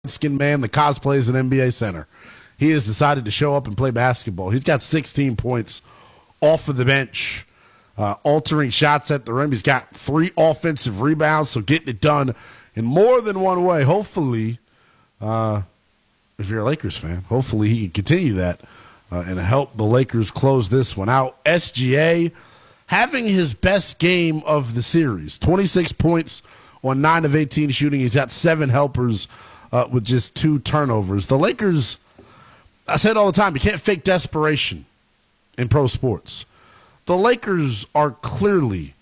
skin man that cosplays an NBA center. He has decided to show up and play basketball. He's got 16 points off of the bench, altering shots at the rim. He's got 3 offensive rebounds, so getting it done in more than one way. Hopefully, if you're a Lakers fan, hopefully he can continue that and help the Lakers close this one out. SGA having his best game of the series, 26 points on 9 of 18 shooting. He's got 7 helpers with just 2 turnovers. The Lakers, I say it all the time, you can't fake desperation in pro sports. The Lakers are clearly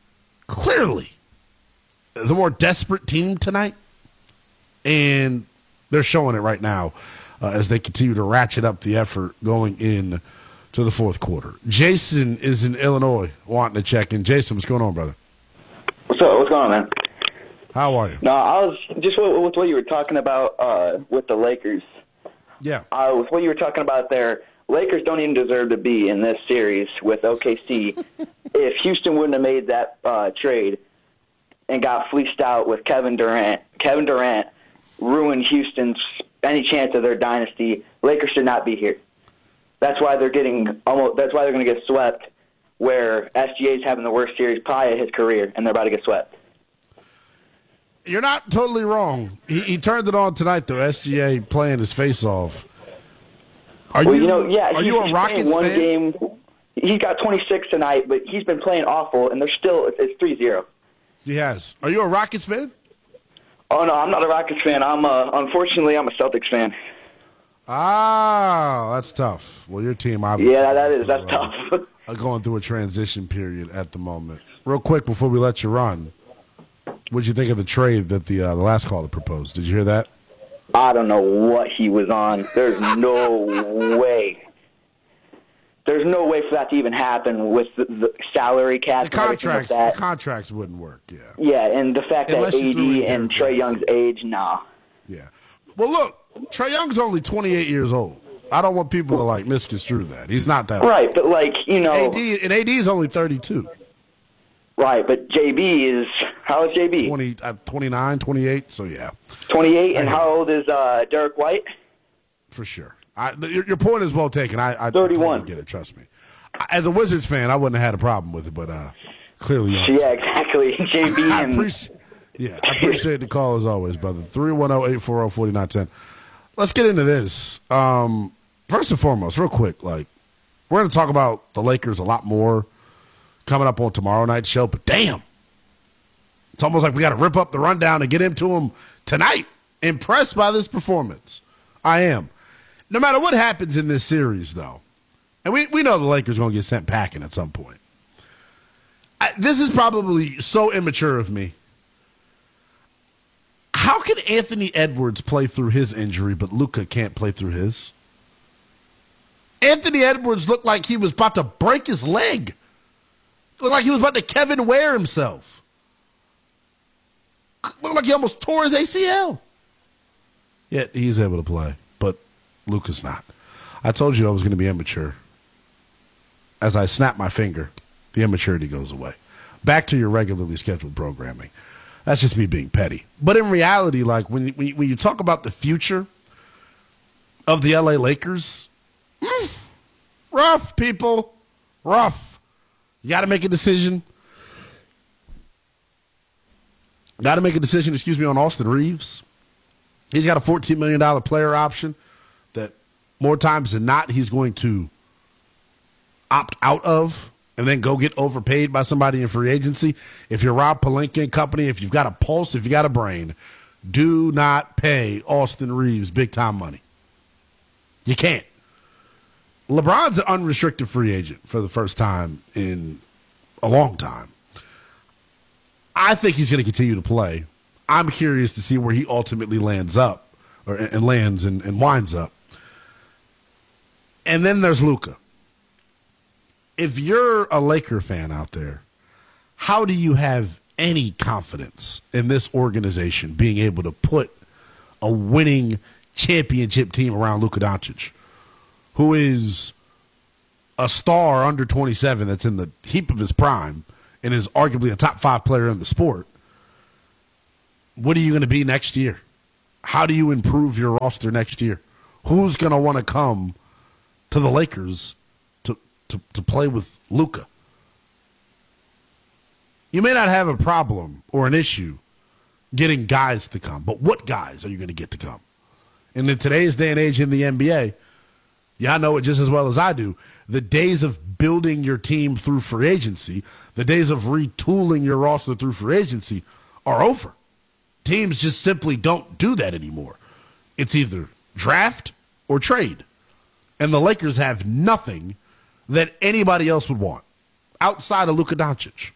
the more desperate team tonight, and they're showing it right now as they continue to ratchet up the effort going in to the fourth quarter. Jason is in Illinois wanting to check in. Jason, what's going on, brother? What's up? What's going on, man? How are you? No, I was just with what you were talking about with the Lakers. Yeah. With what you were talking about there, Lakers don't even deserve to be in this series with OKC. If Houston wouldn't have made that trade and got fleeced out with Kevin Durant ruined Houston's any chance of their dynasty. Lakers should not be here. That's why they're going to get swept. Where SGA is having the worst series probably of his career, and they're about to get swept. You're not totally wrong. He turned it on tonight, though. SGA playing his face off. Are you a Rockets fan? Game, he's got 26 tonight, but he's been playing awful, and it's 3-0. He has. Are you a Rockets fan? Oh no, I'm not a Rockets fan. Unfortunately I'm a Celtics fan. Ah, that's tough. Well, your team obviously. Yeah, that's tough. Going through a transition period at the moment. Real quick before we let you run, what did you think of the trade that the last caller proposed? Did you hear that? I don't know what he was on. There's no way. There's no way for that to even happen with the salary cap. The contracts wouldn't work, yeah. Yeah, and the fact that AD and Trae Young's age, nah. Yeah. Well, look, Trae Young's only 28 years old. I don't want people to, misconstrue that. He's not that old. Right, but, AD's only 32. Right, but JB is – how old is JB? 29, 28, so yeah. 28, and how old is Derek White? For sure. Your point is well taken. I 31. Totally get it, trust me. As a Wizards fan, I wouldn't have had a problem with it, but clearly you understand. Yeah, exactly. JB I appreciate the call as always, brother. 310-840-4910. Let's get into this. First and foremost, real quick, we're going to talk about the Lakers a lot more coming up on tomorrow night's show, but damn, it's almost like we got to rip up the rundown and get into them tonight. Impressed by this performance. I am. No matter what happens in this series, though, and we know the Lakers are going to get sent packing at some point. This is probably so immature of me. How can Anthony Edwards play through his injury, but Luka can't play through his? Anthony Edwards looked like he was about to break his leg. Looked like he was about to Kevin Ware himself. Looked like he almost tore his ACL. Yet he's able to play, but Luka's not. I told you I was going to be immature. As I snap my finger, the immaturity goes away. Back to your regularly scheduled programming. That's just me being petty. But in reality, when you talk about the future of the LA Lakers, rough, people. Rough. You got to make a decision. Got to make a decision, on Austin Reeves. He's got a $14 million player option that more times than not he's going to opt out of and then go get overpaid by somebody in free agency. If you're Rob Pelinka and company, if you've got a pulse, if you got a brain, do not pay Austin Reeves big-time money. You can't. LeBron's an unrestricted free agent for the first time in a long time. I think he's going to continue to play. I'm curious to see where he ultimately lands up, and winds up. And then there's Luka. If you're a Laker fan out there, how do you have any confidence in this organization being able to put a winning championship team around Luka Doncic, who is a star under 27 that's in the heap of his prime and is arguably a top 5 player in the sport? What are you going to be next year? how do you improve your roster next year? Who's going to want to come to the Lakers to play with Luka? You may not have a problem or an issue getting guys to come, but what guys are you going to get to come? And in today's day and age in the NBA, y'all know it just as well as I do, the days of building your team through free agency, the days of retooling your roster through free agency are over. Teams just simply don't do that anymore. It's either draft or trade. And the Lakers have nothing that anybody else would want outside of Luka Doncic.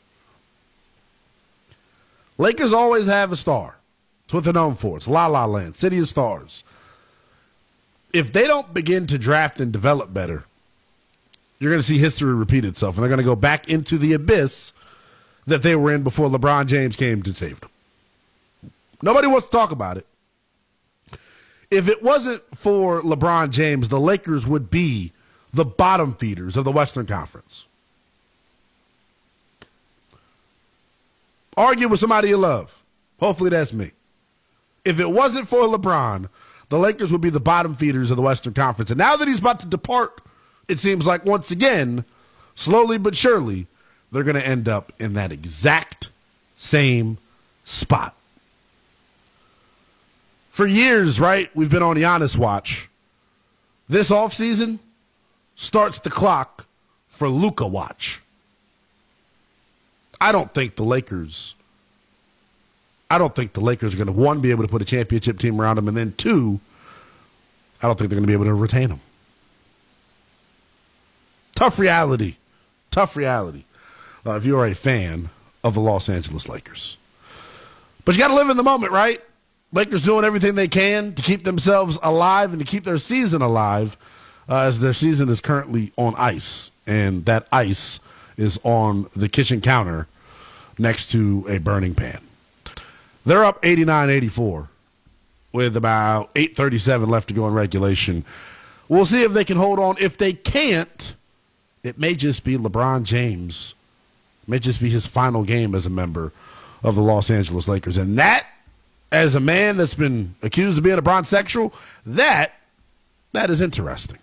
Lakers always have a star. It's what they're known for. It's La La Land, City of Stars. If they don't begin to draft and develop better, you're going to see history repeat itself, and they're going to go back into the abyss that they were in before LeBron James came to save them. Nobody wants to talk about it. If it wasn't for LeBron James, the Lakers would be the bottom feeders of the Western Conference. Argue with somebody you love. Hopefully that's me. If it wasn't for LeBron, the Lakers would be the bottom feeders of the Western Conference. And now that he's about to depart, it seems like once again, slowly but surely, they're going to end up in that exact same spot. For years, right, we've been on Giannis watch. This offseason starts the clock for Luka watch. I don't think the Lakers are going to, one, be able to put a championship team around them, and then two, I don't think they're going to be able to retain them. Tough reality. If you're a fan of the Los Angeles Lakers. But you got to live in the moment, right? Lakers doing everything they can to keep themselves alive and to keep their season alive as their season is currently on ice. And that ice is on the kitchen counter next to a burning pan. They're up 89-84 with about 8:37 left to go in regulation. We'll see if they can hold on. If they can't, it may just be LeBron James. It may just be his final game as a member of the Los Angeles Lakers. And that, as a man that's been accused of being a bronzexual, that is interesting.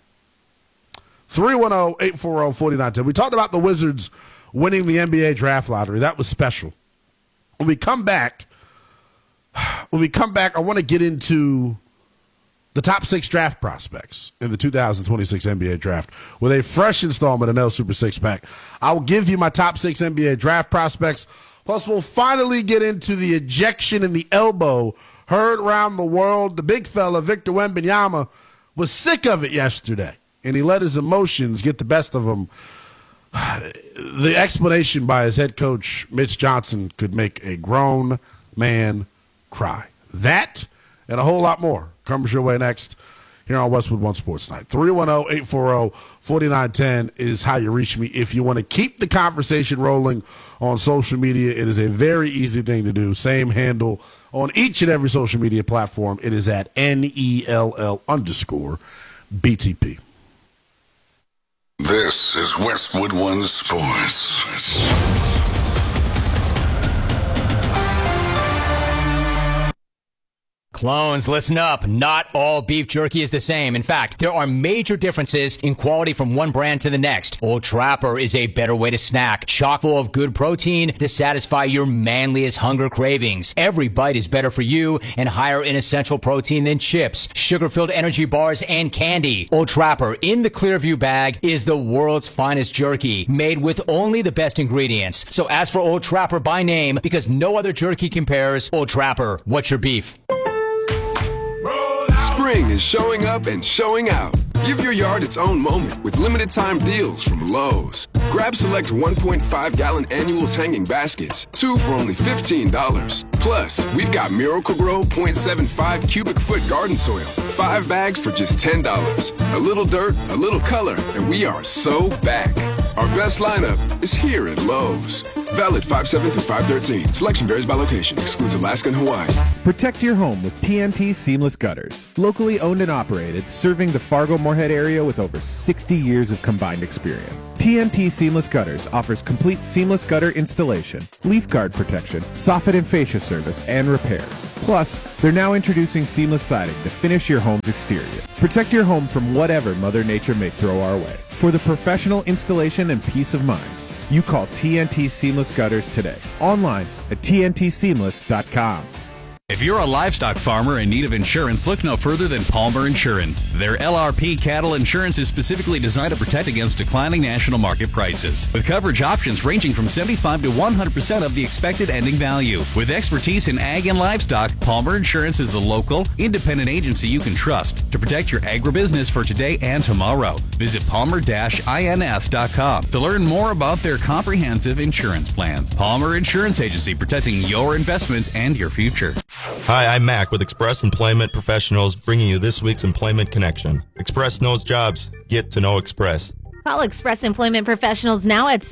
310-840-4910. We talked about the Wizards winning the NBA draft lottery. That was special. When we come back, I want to get into the top 6 draft prospects in the 2026 NBA draft with a fresh installment of El Super 6-Pack. I'll give you my top 6 NBA draft prospects. Plus, we'll finally get into the ejection in the elbow heard around the world. The big fella, Victor Wembanyama, was sick of it yesterday, and he let his emotions get the best of him. The explanation by his head coach, Mitch Johnson, could make a grown man cry. That and a whole lot more comes your way next here on Westwood One Sports Night. 310-840-4910 is how you reach me. If you want to keep the conversation rolling on social media, it is a very easy thing to do. Same handle on each and every social media platform. It is at NELL_BTP. This is Westwood One Sports. Clones, listen up. Not all beef jerky is the same. In fact, there are major differences in quality from one brand to the next. Old Trapper is a better way to snack, chock full of good protein to satisfy your manliest hunger cravings. Every bite is better for you and higher in essential protein than chips, sugar-filled energy bars, and candy. Old Trapper in the Clearview bag is the world's finest jerky, made with only the best ingredients. So ask for Old Trapper by name because no other jerky compares. Old Trapper, what's your beef? Spring is showing up and showing out. Give your yard its own moment with limited time deals from Lowe's. Grab select 1.5-gallon annuals hanging baskets, 2 for only $15. Plus, we've got Miracle-Gro 0.75 cubic foot garden soil, 5 bags for just $10. A little dirt, a little color, and we are so back. Our best lineup is here at Lowe's. Valid 5/7 through 5/13. Selection varies by location. Excludes Alaska and Hawaii. Protect your home with TNT Seamless Gutters. Locally owned and operated, serving the Fargo-Moorhead area with over 60 years of combined experience. TNT Seamless Gutters offers complete seamless gutter installation, leaf guard protection, soffit and fascia service, and repairs. Plus, they're now introducing seamless siding to finish your home's exterior. Protect your home from whatever Mother Nature may throw our way. For the professional installation and peace of mind, you call TNT Seamless Gutters today. Online at tntseamless.com. If you're a livestock farmer in need of insurance, look no further than Palmer Insurance. Their LRP cattle insurance is specifically designed to protect against declining national market prices, with coverage options ranging from 75 to 100% of the expected ending value. With expertise in ag and livestock, Palmer Insurance is the local, independent agency you can trust to protect your agribusiness for today and tomorrow. Visit palmer-ins.com to learn more about their comprehensive insurance plans. Palmer Insurance Agency, protecting your investments and your future. Hi, I'm Mac with Express Employment Professionals, bringing you this week's Employment Connection. Express knows jobs. Get to know Express. Call Express Employment Professionals now at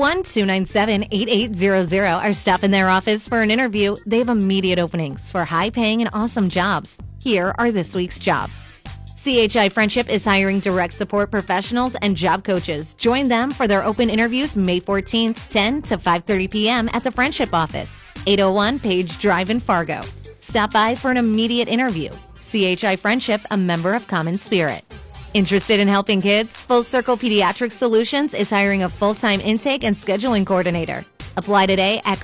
701-297-8800 or stop in their office for an interview. They have immediate openings for high-paying and awesome jobs. Here are this week's jobs. CHI Friendship is hiring direct support professionals and job coaches. Join them for their open interviews May 14th, 10 to 5:30 p.m. at the Friendship office, 801 Page Drive in Fargo. Stop by for an immediate interview. CHI Friendship, a member of Common Spirit. Interested in helping kids? Full Circle Pediatric Solutions is hiring a full-time intake and scheduling coordinator. Apply today at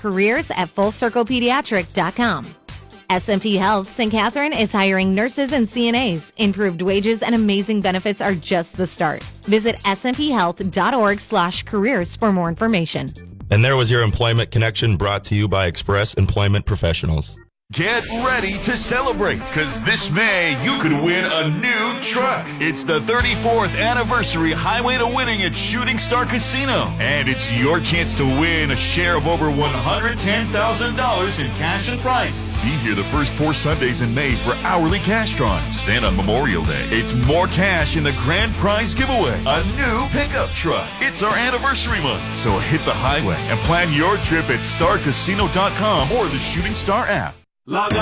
careers@fullcirclepediatric.com. SMP Health St. Catherine is hiring nurses and CNAs. Improved wages and amazing benefits are just the start. Visit smphealth.org/careers for more information. And there was your Employment Connection, brought to you by Express Employment Professionals. Get ready to celebrate, because this May you could win a new truck. It's the 34th anniversary Highway to Winning at Shooting Star Casino, and it's your chance to win a share of over $110,000 in cash and prizes. Be here the first 4 Sundays in May for hourly cash drawings. Then on Memorial Day, it's more cash in the grand prize giveaway, a new pickup truck. It's our anniversary month, so hit the highway and plan your trip at starcasino.com or the Shooting Star app.